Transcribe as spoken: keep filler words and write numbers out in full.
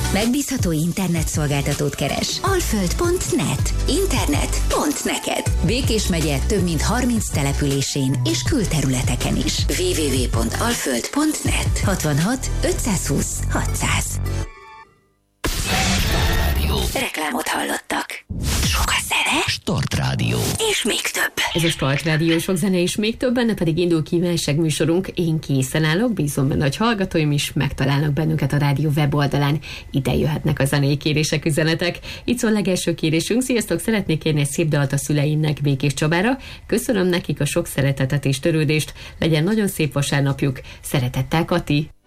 Megbízható internetszolgáltatót keres. alföld pont net. Internet pont neked. Békés megye több mint harminc településén és külterületeken is. double-u double-u double-u pont alföld pont net. hatvanhat ötszázhúsz hatszáz. Reklámot hallottak. Sok a zene. Start Rádió. És még több. Ez a Start Rádió, sok zene és még több, benne pedig indul kívánság műsorunk. Én készen állok, bízom benne, hogy hallgatóim is megtalálnak bennünket a rádió weboldalán. Ide jöhetnek a zenei kérések, üzenetek. Itt szól legelső kérésünk. Sziasztok, szeretnék kérni egy szép dalt a szüleimnek, Békés Csabára. Köszönöm nekik a sok szeretetet és törődést. Legyen nagyon szép vasárnapjuk. Szeretettel, Kati.